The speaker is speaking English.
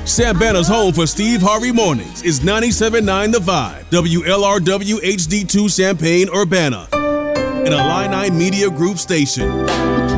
Sambana's home for Steve Harvey Mornings is 97.9 The Vibe, WLRW HD2 Champaign, Urbana, an Illini Media Group station.